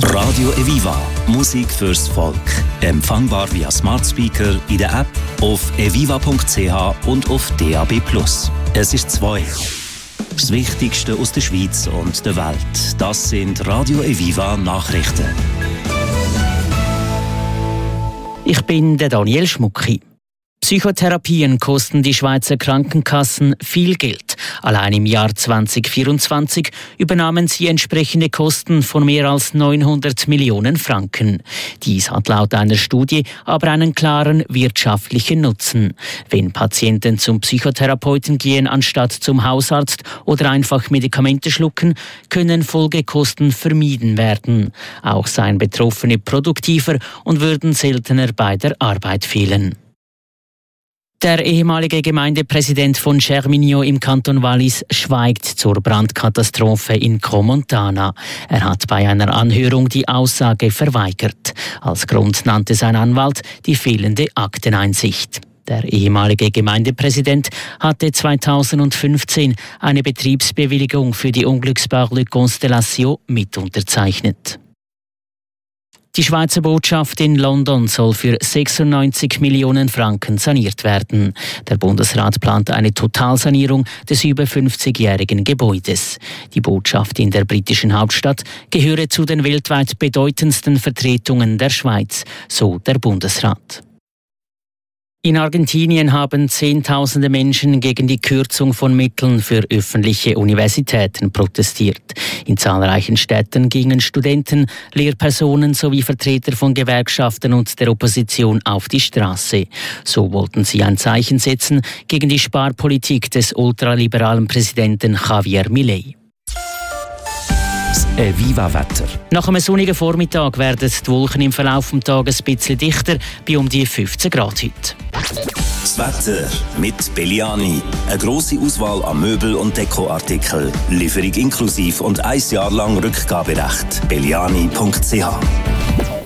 Radio Eviva. Musik fürs Volk. Empfangbar via Smart Speaker, in der App, auf eviva.ch und auf DAB+. Es ist 2. Das Wichtigste aus der Schweiz und der Welt. Das sind Radio Eviva Nachrichten. Ich bin der Daniel Schmucki. Psychotherapien kosten die Schweizer Krankenkassen viel Geld. Allein im Jahr 2024 übernahmen sie entsprechende Kosten von mehr als 900 Millionen Franken. Dies hat laut einer Studie aber einen klaren wirtschaftlichen Nutzen. Wenn Patienten zum Psychotherapeuten gehen, anstatt zum Hausarzt oder einfach Medikamente schlucken, können Folgekosten vermieden werden. Auch seien Betroffene produktiver und würden seltener bei der Arbeit fehlen. Der ehemalige Gemeindepräsident von Cerminio im Kanton Wallis schweigt zur Brandkatastrophe in Crans-Montana. Er hat bei einer Anhörung die Aussage verweigert. Als Grund nannte sein Anwalt die fehlende Akteneinsicht. Der ehemalige Gemeindepräsident hatte 2015 eine Betriebsbewilligung für die Unglücksbau Le Constellation mit unterzeichnet. Die Schweizer Botschaft in London soll für 96 Millionen Franken saniert werden. Der Bundesrat plant eine Totalsanierung des über 50-jährigen Gebäudes. Die Botschaft in der britischen Hauptstadt gehöre zu den weltweit bedeutendsten Vertretungen der Schweiz, so der Bundesrat. In Argentinien haben Zehntausende Menschen gegen die Kürzung von Mitteln für öffentliche Universitäten protestiert. In zahlreichen Städten gingen Studenten, Lehrpersonen sowie Vertreter von Gewerkschaften und der Opposition auf die Straße. So wollten sie ein Zeichen setzen gegen die Sparpolitik des ultraliberalen Präsidenten Javier Milei. Eviva-Wetter. Nach einem sonnigen Vormittag werden die Wolken im Verlauf des Tages ein bisschen dichter, bei um die 15 Grad heute. Das Wetter mit Belliani. Eine grosse Auswahl an Möbel- und Dekoartikeln. Lieferung inklusiv und 1 Jahr lang Rückgaberecht. Belliani.ch